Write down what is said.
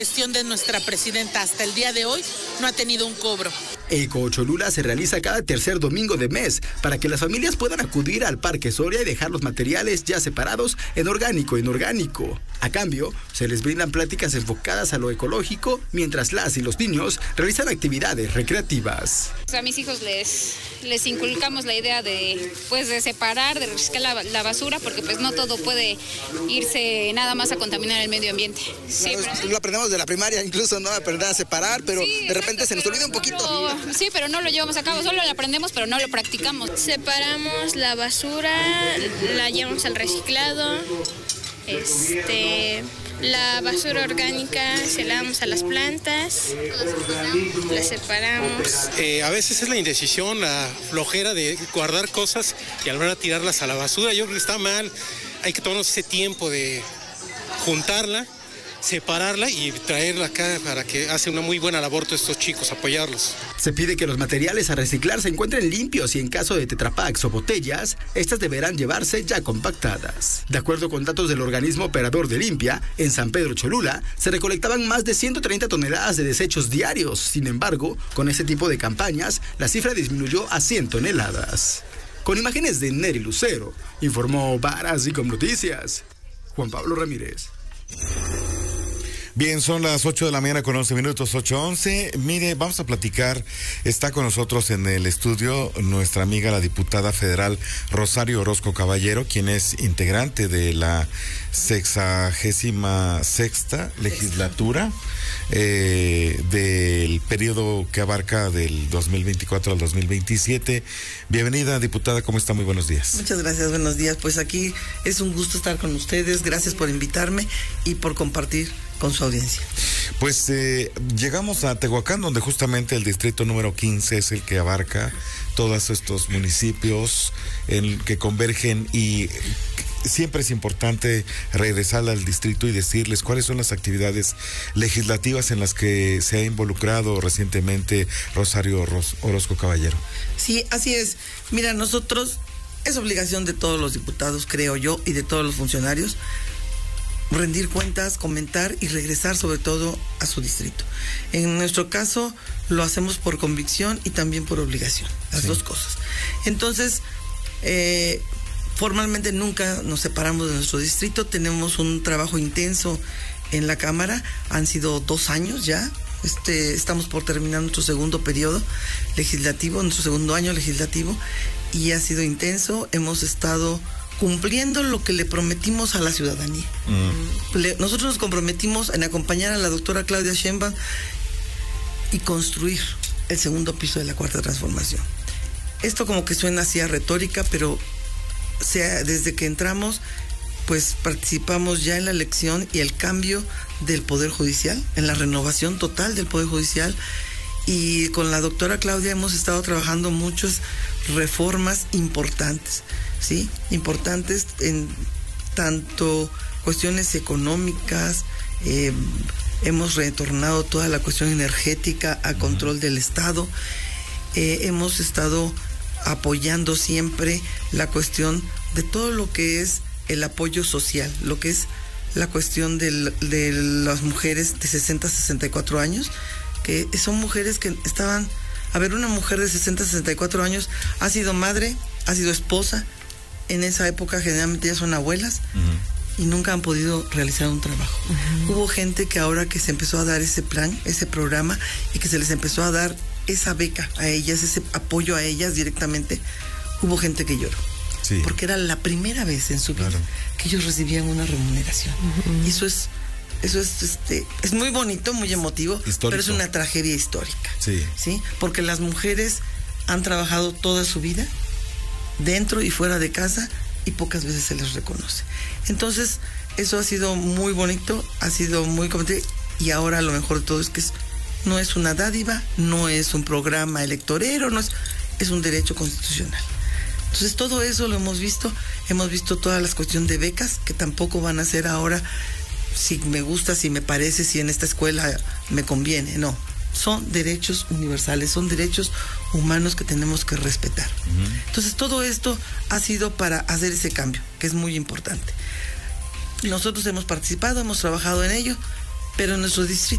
Gestión de nuestra presidenta hasta el día de hoy no ha tenido un cobro. Eco Cholula se realiza cada tercer domingo de mes para que las familias puedan acudir al Parque Soria y dejar los materiales ya separados en orgánico e inorgánico. A cambio, se les brindan pláticas enfocadas a lo ecológico, mientras las y los niños realizan actividades recreativas. A mis hijos les inculcamos la idea de separar, de reciclar la basura, porque pues no todo puede irse nada más a contaminar el medio ambiente. Sí, lo aprendemos de la primaria, incluso, ¿no? Aprender a separar, pero sí, de repente se nos olvida un poquito. Sí, pero no lo llevamos a cabo, solo lo aprendemos, pero no lo practicamos. Separamos la basura, la llevamos al reciclado, la basura orgánica se la damos a las plantas, la separamos. A veces es la indecisión, la flojera de guardar cosas y a la hora de tirarlas a la basura. Yo creo que está mal, hay que tomarnos ese tiempo de juntarla, separarla y traerla acá para que hace una muy buena labor todos estos chicos, apoyarlos. Se pide que los materiales a reciclar se encuentren limpios y en caso de tetrapacks o botellas, estas deberán llevarse ya compactadas. De acuerdo con datos del organismo operador de Limpia, en San Pedro Cholula se recolectaban más de 130 toneladas de desechos diarios. Sin embargo, con este tipo de campañas, la cifra disminuyó a 100 toneladas. Con imágenes de Neri Lucero, informó Varas y con Noticias, Juan Pablo Ramírez. Bien, son las 8 de la mañana con 11 minutos, 8:11. Mire, vamos a platicar, está con nosotros en el estudio nuestra amiga, la diputada federal Rosario Orozco Caballero, quien es integrante de la 66ª legislatura del periodo que abarca del 2024 al 2027. Bienvenida, diputada, ¿cómo está? Muy buenos días. Muchas gracias, buenos días. Pues aquí es un gusto estar con ustedes, gracias por invitarme y por compartir con su audiencia. Pues llegamos a Tehuacán, donde justamente el distrito número 15 es el que abarca todos estos municipios en que convergen, y siempre es importante regresar al distrito y decirles cuáles son las actividades legislativas en las que se ha involucrado recientemente Rosario Orozco Caballero. Sí, así es. Mira, nosotros, es obligación de todos los diputados, creo yo, y de todos los funcionarios, rendir cuentas, comentar y regresar sobre todo a su distrito. En nuestro caso lo hacemos por convicción y también por obligación, las dos cosas. Entonces, formalmente nunca nos separamos de nuestro distrito, tenemos un trabajo intenso en la Cámara, han sido 2 años ya, estamos por terminar nuestro segundo periodo legislativo, nuestro segundo año legislativo, y ha sido intenso, hemos estado cumpliendo lo que le prometimos a la ciudadanía. Nosotros nos comprometimos en acompañar a la doctora Claudia Sheinbaum y construir el segundo piso de la Cuarta Transformación. Esto como que suena así a retórica, pero desde que entramos, pues participamos ya en la elección y el cambio del Poder Judicial, en la renovación total del Poder Judicial, y con la doctora Claudia hemos estado trabajando muchas reformas importantes, ¿sí? Importantes en tanto cuestiones económicas, hemos retornado toda la cuestión energética a control del Estado, hemos estado apoyando siempre la cuestión de todo lo que es el apoyo social, lo que es la cuestión de las mujeres de 60 a 64 años, que son mujeres que estaban, una mujer de 60 a 64 años ha sido madre, ha sido esposa, en esa época generalmente ya son abuelas, y nunca han podido realizar un trabajo. Hubo gente que ahora que se empezó a dar ese plan, ese programa, y que se les empezó a dar esa beca a ellas, ese apoyo a ellas directamente, hubo gente que lloró. Sí. Porque era la primera vez en su vida que ellos recibían una remuneración. Y eso es muy bonito, muy emotivo, histórico, pero es una tragedia histórica. ¿Sí? Porque las mujeres han trabajado toda su vida dentro y fuera de casa y pocas veces se les reconoce. Entonces, eso ha sido muy bonito, ha sido muy comentado, y ahora lo mejor de todo es que no es una dádiva, no es un programa electorero, es un derecho constitucional. Entonces, todo eso lo hemos visto toda la cuestión de becas, que tampoco van a ser ahora si me gusta, si me parece, si en esta escuela me conviene, no. Son derechos universales, son derechos humanos que tenemos que respetar. Entonces, todo esto ha sido para hacer ese cambio, que es muy importante. Nosotros hemos participado, hemos trabajado en ello, pero en nuestro distrito